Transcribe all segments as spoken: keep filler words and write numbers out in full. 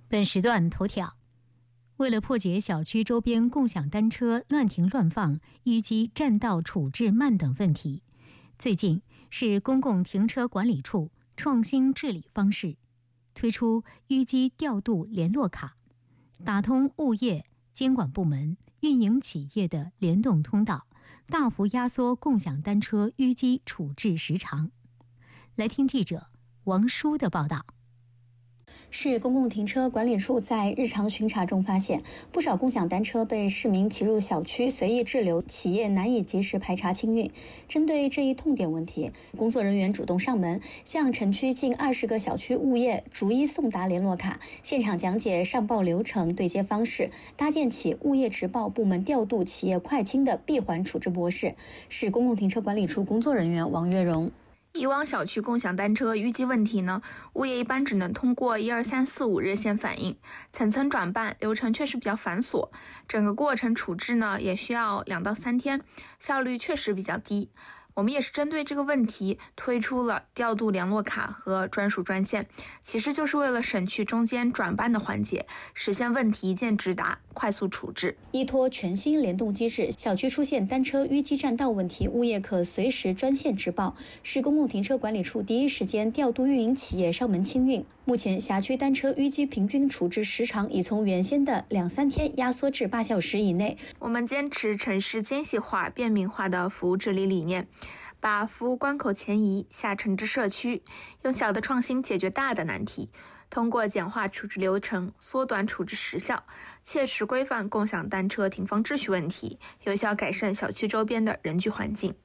本时段头条：为了破解小区周边共享单车乱停乱放、淤积占道处置慢等问题，最近市公共停车管理处创新治理方式，推出淤积调度联络卡，打通物业、监管部门、运营企业的联动通道，大幅压缩共享单车淤积处置时长。来听记者王舒的报道。 市公共停车管理处在日常巡查中发现，不少共享单车被市民骑入小区随意滞留，企业难以及时排查清运。针对这一痛点问题，工作人员主动上门，向城区近二十个小区物业逐一送达联络卡，现场讲解上报流程、对接方式，搭建起物业直报、部门调度、企业快清的闭环处置模式。市公共停车管理处工作人员王月荣。 以往小区共享单车淤积问题呢，物业一般只能通过一二三四五热线反映，层层转办，流程确实比较繁琐，整个过程处置呢也需要两到三天，效率确实比较低。我们也是针对这个问题推出了调度联络卡和专属专线，其实就是为了省去中间转办的环节，实现问题一键直达，快速处置。 依托全新联动机制，小区出现单车淤积占道问题，物业可随时专线直报，市公共停车管理处第一时间调度运营企业上门清运。目前辖区单车淤积平均处置时长已从原先的两三天压缩至八小时以内。 我们坚持城市精细化、便民化的服务治理理念，把服务关口前移，下沉至社区，用小的创新解决大的难题。通过简化处置流程、缩短处置时效，切实规范共享单车停放秩序问题，有效改善小区周边的人居环境。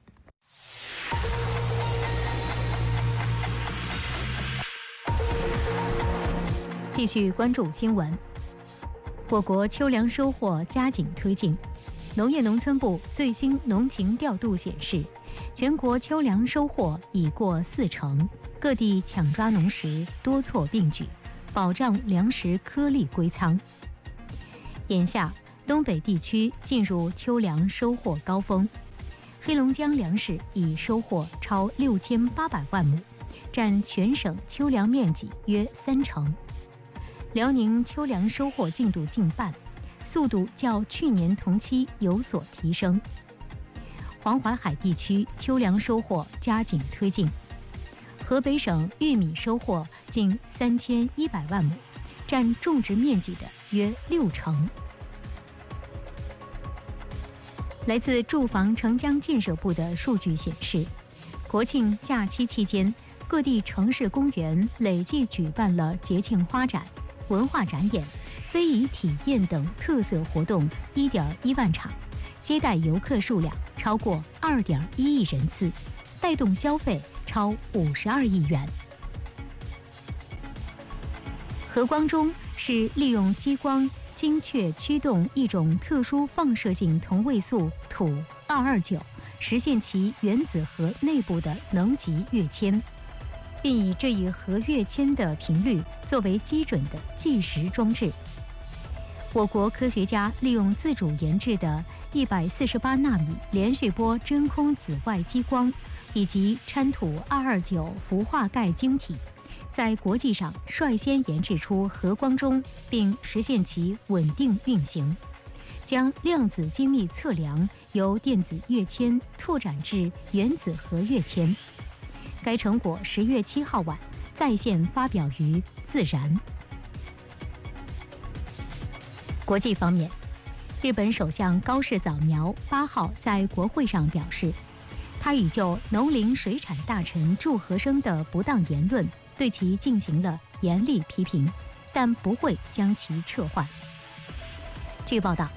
继续关注新闻。我国秋粮收获加紧推进。农业农村部最新农情调度显示，全国秋粮收获已过四成，各地抢抓农时多措并举，保障粮食颗粒归仓。眼下，东北地区进入秋粮收获高峰，黑龙江粮食已收获超六千八百万亩，占全省秋粮面积约三成。辽宁秋粮收获进度近半，速度较去年同期有所提升。黄淮海地区秋粮收获加紧推进，河北省玉米收获近三千一百万亩，占种植面积的约六成。来自住房城乡建设部的数据显示，国庆假期期间，各地城市公园累计举办了节庆花展、文化展演、非遗体验等特色活动一点一万场，接待游客数量超过二点一亿人次，带动消费超五十二亿元。核光中是利用激光精确驱动一种特殊放射性同位素土二二九，实现其原子核内部的能级跃迁，并以这一核跃迁的频率作为基准的计时装置。我国科学家利用自主研制的一百四十八纳米连续波真空紫外激光以及掺土二二九氟化钙晶体，在国际上率先研制出核光中，并实现其稳定运行，将量子精密测量由电子跃迁拓展至原子核跃迁。该成果十月七号晚在线发表于《自然》。国际方面，日本首相高市早苗八号在国会上表示，他已就农林水产大臣祝和生的不当言论对其进行了严厉批评，但不会将其撤换。据报道，